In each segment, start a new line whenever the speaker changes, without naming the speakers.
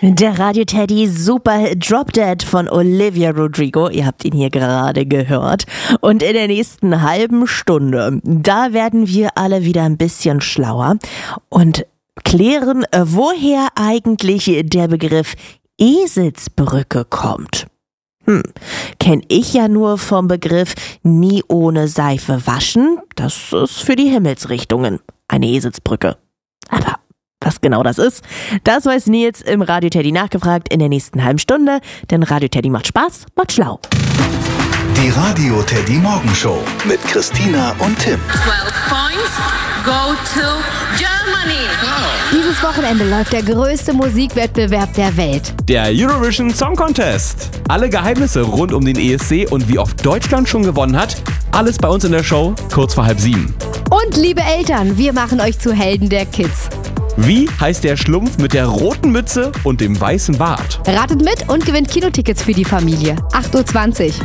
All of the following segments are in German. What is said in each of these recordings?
Der Radio Teddy Super Drop Dead von Olivia Rodrigo. Ihr habt ihn hier gerade gehört. Und in der nächsten halben Stunde, da werden wir alle wieder ein bisschen schlauer und klären, woher eigentlich der Begriff Eselsbrücke kommt. Kenn ich ja nur vom Begriff nie ohne Seife waschen. Das ist für die Himmelsrichtungen eine Eselsbrücke. Aber was genau das ist, das weiß Nils im Radio Teddy nachgefragt in der nächsten halben Stunde. Denn Radio Teddy macht Spaß, macht schlau.
Die Radio Teddy Morgenshow mit Christina und Tim.
12 points go to Germany.
Dieses Wochenende läuft der größte Musikwettbewerb der Welt.
Der Eurovision Song Contest. Alle Geheimnisse rund um den ESC und wie oft Deutschland schon gewonnen hat, alles bei uns in der Show, kurz vor 6:30.
Und liebe Eltern, wir machen euch zu Helden der Kids.
Wie heißt der Schlumpf mit der roten Mütze und dem weißen Bart?
Ratet mit und gewinnt Kinotickets für die Familie. 8:20 Uhr.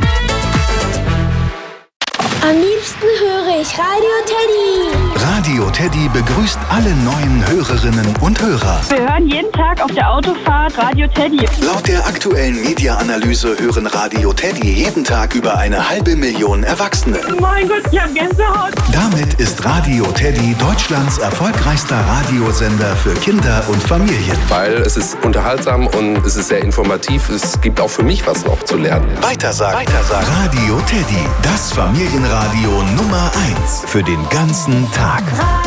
Am liebsten höre ich Radio Teddy.
Radio Teddy begrüßt alle neuen Hörerinnen und Hörer.
Wir hören jeden Tag auf der Autofahrt Radio Teddy.
Laut der aktuellen Media-Analyse hören Radio Teddy jeden Tag über 500.000 Erwachsene.
Mein Gott, ich hab Gänsehaut.
Damit ist Radio Teddy Deutschlands erfolgreichster Radiosender für Kinder und Familien.
Weil es ist unterhaltsam und es ist sehr informativ. Es gibt auch für mich was noch zu lernen.
Weitersagen. Radio Teddy, das Familienradio Nummer 1 für den ganzen Tag.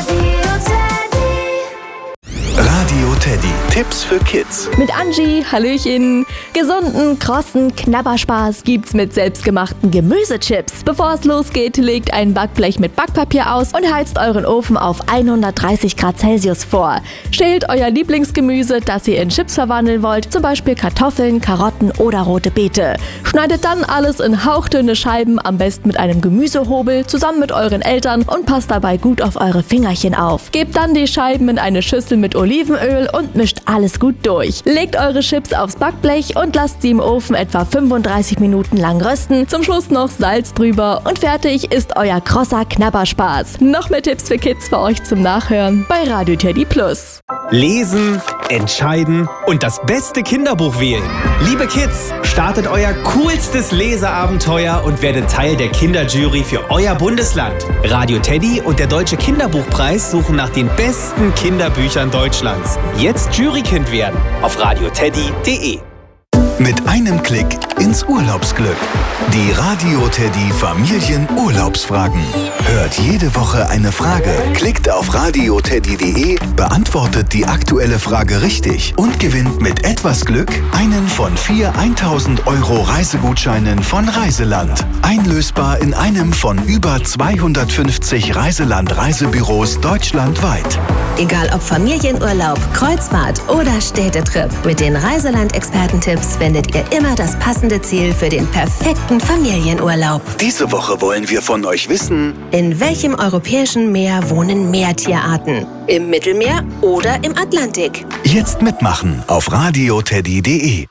Radio Teddy, Tipps für Kids.
Mit Angie, Hallöchen. Gesunden, krossen Knabberspaß gibt's mit selbstgemachten Gemüsechips. Bevor es losgeht, legt ein Backblech mit Backpapier aus und heizt euren Ofen auf 130 Grad Celsius vor. Schält euer Lieblingsgemüse, das ihr in Chips verwandeln wollt, zum Beispiel Kartoffeln, Karotten oder rote Beete. Schneidet dann alles in hauchdünne Scheiben, am besten mit einem Gemüsehobel, zusammen mit euren Eltern und passt dabei gut auf eure Fingerchen auf. Gebt dann die Scheiben in eine Schüssel mit Olivenöl und mischt alles gut durch. Legt eure Chips aufs Backblech und lasst sie im Ofen etwa 35 Minuten lang rösten. Zum Schluss noch Salz drüber und fertig ist euer krosser Knabberspaß. Noch mehr Tipps für Kids für euch zum Nachhören bei Radio Teddy Plus.
Lesen, entscheiden und das beste Kinderbuch wählen. Liebe Kids, startet euer coolstes Leseabenteuer und werdet Teil der Kinderjury für euer Bundesland. Radio Teddy und der Deutsche Kinderbuchpreis suchen nach den besten Kinderbüchern Deutschlands. Jetzt Jurykind werden auf radioteddy.de.
Mit einem Klick ins Urlaubsglück. Die Radio Teddy Familienurlaubsfragen. Hört jede Woche eine Frage, klickt auf radioteddy.de, beantwortet die aktuelle Frage richtig und gewinnt mit etwas Glück einen von 4 1.000 € Reisegutscheinen von Reiseland. Einlösbar in einem von über 250 Reiseland-Reisebüros deutschlandweit.
Egal ob Familienurlaub, Kreuzfahrt oder Städtetrip, mit den Reiseland-Expertentipps findet ihr immer das passende Ziel für den perfekten Familienurlaub.
Diese Woche wollen wir von euch wissen:
In welchem europäischen Meer wohnen Meertierarten? Im Mittelmeer oder im Atlantik?
Jetzt mitmachen auf radioteddy.de.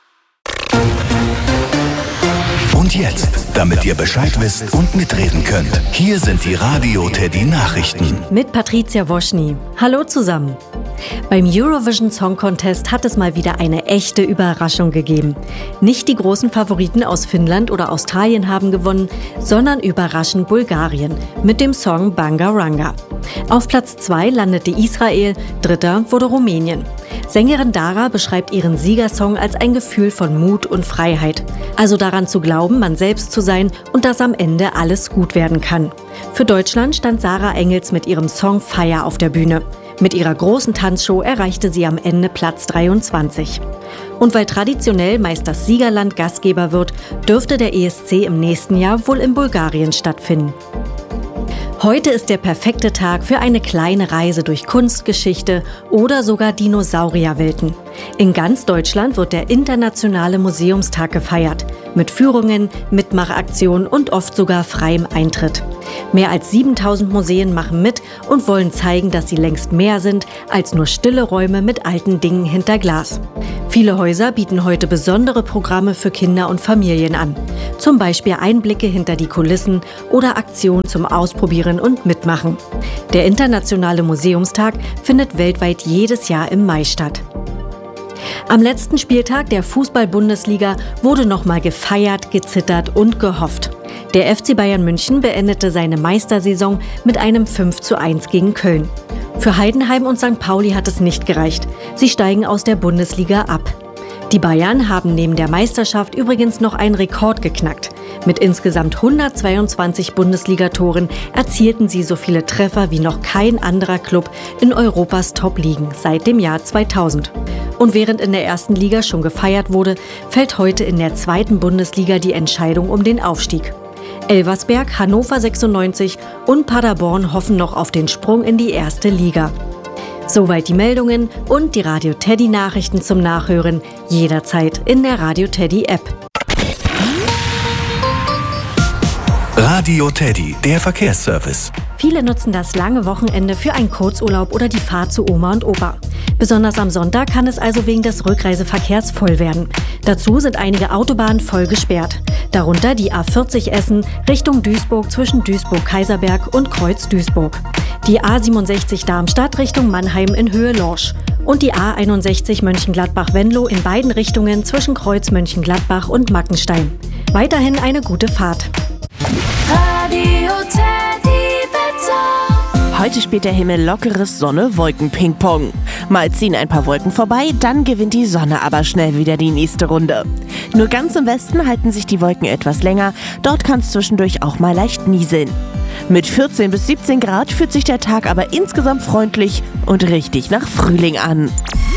Und jetzt, damit ihr Bescheid wisst und mitreden könnt, hier sind die Radio Teddy Nachrichten.
Mit Patricia Woschny. Hallo zusammen. Beim Eurovision Song Contest hat es mal wieder eine echte Überraschung gegeben. Nicht die großen Favoriten aus Finnland oder Australien haben gewonnen, sondern überraschend Bulgarien mit dem Song Bangaranga. Auf Platz 2 landete Israel, dritter wurde Rumänien. Sängerin Dara beschreibt ihren Siegersong als ein Gefühl von Mut und Freiheit. Also daran zu glauben, man selbst zu sein und dass am Ende alles gut werden kann. Für Deutschland stand Sarah Engels mit ihrem Song Fire auf der Bühne. Mit ihrer großen Tanzshow erreichte sie am Ende Platz 23. Und weil traditionell meist das Siegerland Gastgeber wird, dürfte der ESC im nächsten Jahr wohl in Bulgarien stattfinden. Heute ist der perfekte Tag für eine kleine Reise durch Kunstgeschichte oder sogar Dinosaurierwelten. In ganz Deutschland wird der Internationale Museumstag gefeiert. Mit Führungen, Mitmachaktionen und oft sogar freiem Eintritt. Mehr als 7000 Museen machen mit und wollen zeigen, dass sie längst mehr sind als nur stille Räume mit alten Dingen hinter Glas. Viele Häuser bieten heute besondere Programme für Kinder und Familien an. Zum Beispiel Einblicke hinter die Kulissen oder Aktionen zum Ausprobieren und Mitmachen. Der Internationale Museumstag findet weltweit jedes Jahr im Mai statt. Am letzten Spieltag der Fußball-Bundesliga wurde nochmal gefeiert, gezittert und gehofft. Der FC Bayern München beendete seine Meistersaison mit einem 5:1 gegen Köln. Für Heidenheim und St. Pauli hat es nicht gereicht. Sie steigen aus der Bundesliga ab. Die Bayern haben neben der Meisterschaft übrigens noch einen Rekord geknackt. Mit insgesamt 122 Bundesligatoren erzielten sie so viele Treffer wie noch kein anderer Club in Europas Top-Ligen seit dem Jahr 2000. Und während in der ersten Liga schon gefeiert wurde, fällt heute in der zweiten Bundesliga die Entscheidung um den Aufstieg. Elversberg, Hannover 96 und Paderborn hoffen noch auf den Sprung in die erste Liga. Soweit die Meldungen und die Radio Teddy Nachrichten zum Nachhören jederzeit in der Radio Teddy App.
Radio Teddy, der Verkehrsservice.
Viele nutzen das lange Wochenende für einen Kurzurlaub oder die Fahrt zu Oma und Opa. Besonders am Sonntag kann es also wegen des Rückreiseverkehrs voll werden. Dazu sind einige Autobahnen voll gesperrt. Darunter die A40 Essen Richtung Duisburg zwischen Duisburg-Kaiserberg und Kreuz Duisburg. Die A67 Darmstadt Richtung Mannheim in Höhe Lorsch. Und die A61 Mönchengladbach-Venlo in beiden Richtungen zwischen Kreuz Mönchengladbach und Mackenstein. Weiterhin eine gute Fahrt.
Radio Teddy Wetter.
Heute spielt der Himmel lockeres Sonne-Wolken-Ping-Pong. Mal ziehen ein paar Wolken vorbei, dann gewinnt die Sonne aber schnell wieder die nächste Runde. Nur ganz im Westen halten sich die Wolken etwas länger, dort kann es zwischendurch auch mal leicht nieseln. Mit 14 bis 17 Grad fühlt sich der Tag aber insgesamt freundlich und richtig nach Frühling an.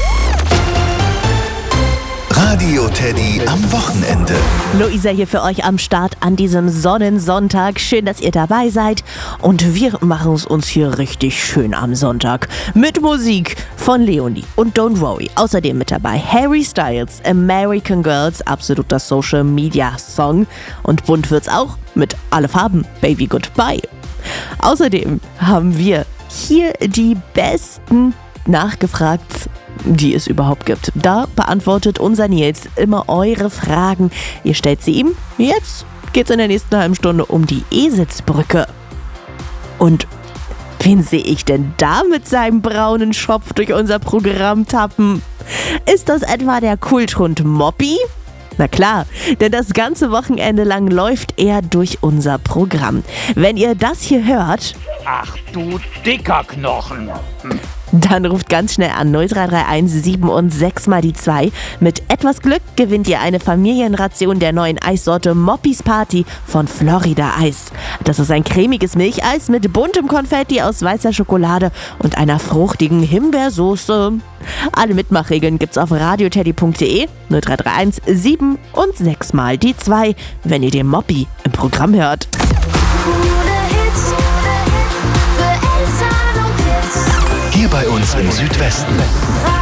Radio Teddy am Wochenende.
Luisa hier für euch am Start an diesem Sonnensonntag. Schön, dass ihr dabei seid. Und wir machen es uns hier richtig schön am Sonntag. Mit Musik von Leonie und Don't Worry. Außerdem mit dabei Harry Styles, American Girls, absoluter Social Media Song. Und bunt wird's auch mit Alle Farben, Baby Goodbye. Außerdem haben wir hier die besten nachgefragt, die es überhaupt gibt. Da beantwortet unser Nils immer eure Fragen. Ihr stellt sie ihm. Jetzt geht's in der nächsten halben Stunde um die Eselsbrücke. Und wen sehe ich denn da mit seinem braunen Schopf durch unser Programm tappen? Ist das etwa der Kulthund Moppy? Na klar, denn das ganze Wochenende lang läuft er durch unser Programm. Wenn ihr das hier hört...
Ach du dicker Knochen!
Dann ruft ganz schnell an 0331 7 und 6 mal die 2. Mit etwas Glück gewinnt ihr eine Familienration der neuen Eissorte Moppys Party von Florida Eis. Das ist ein cremiges Milcheis mit buntem Konfetti aus weißer Schokolade und einer fruchtigen Himbeersoße. Alle Mitmachregeln gibt's auf radioteddy.de 0331 7 und 6 mal die 2, wenn ihr den Moppy im Programm hört.
Hier bei uns im Südwesten.